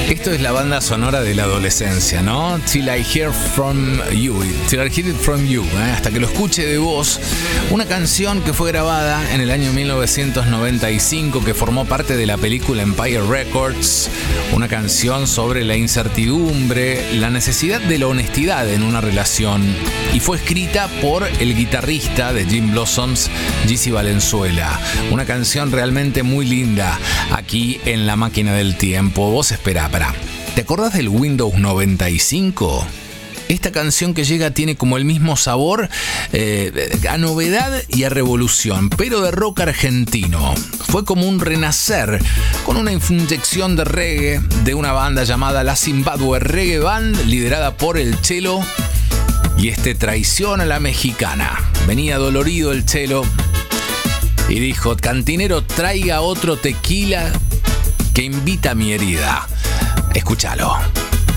Esto es la banda sonora de la adolescencia, ¿no? Till I Hear From You, Till I Hear It From You, hasta que lo escuche de vos. Una canción que fue grabada en el año 1995, que formó parte de la película Empire Records. Una canción sobre la incertidumbre, la necesidad de la honestidad en una relación. Y fue escrita por el guitarrista de Gin Blossoms, Jesse Valenzuela. Una canción realmente muy linda aquí en La Máquina del Tiempo. Vos esperá, ¿te acordás del Windows 95? Esta canción que llega tiene como el mismo sabor a novedad y a revolución, pero de rock argentino. Fue como un renacer con una inyección de reggae de una banda llamada La Zimbabwe Reggae Band, liderada por el Chelo. Y Traición a la Mexicana. Venía dolorido el Chelo y dijo: cantinero, traiga otro tequila que invita a mi herida. Escúchalo.